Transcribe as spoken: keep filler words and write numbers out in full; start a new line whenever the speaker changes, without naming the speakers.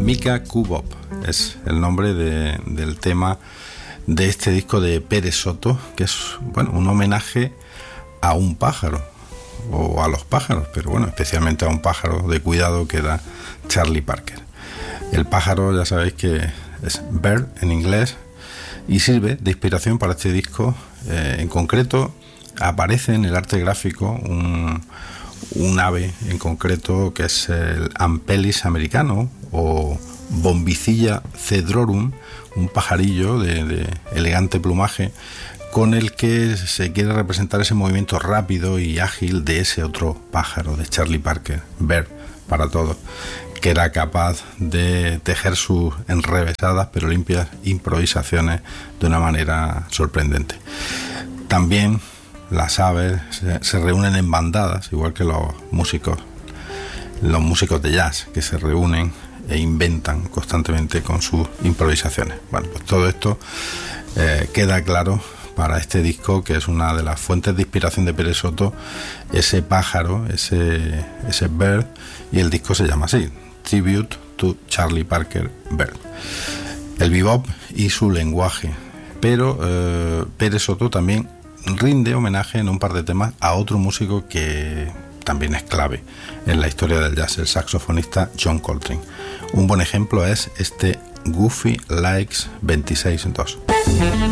Mika Kubop es el nombre de, del tema de este disco de Pere Soto, que es, bueno, un homenaje a un pájaro, o a los pájaros, pero bueno, especialmente a un pájaro de cuidado que era Charlie Parker. El pájaro, ya sabéis que es bird en inglés, y sirve de inspiración para este disco. Eh, en concreto, aparece en el arte gráfico un, un ave en concreto que es el Ampelis americano o Bombicilla cedrorum, un pajarillo de, de elegante plumaje con el que se quiere representar ese movimiento rápido y ágil de ese otro pájaro, de Charlie Parker, Bird para todos, que era capaz de tejer sus enrevesadas pero limpias improvisaciones de una manera sorprendente. También las aves se, se reúnen en bandadas, igual que los músicos, los músicos de jazz, que se reúnen e inventan constantemente con sus improvisaciones. Bueno, pues todo esto eh, queda claro para este disco, que es una de las fuentes de inspiración de Pere Soto, ese pájaro, ese, ese bird, y el disco se llama así, Tribute to Charlie Parker Bird. El bebop y su lenguaje, pero eh, Pere Soto también rinde homenaje en un par de temas a otro músico que también es clave en la historia del jazz, el saxofonista John Coltrane. Un buen ejemplo es este Goofy Likes veintiséis dos.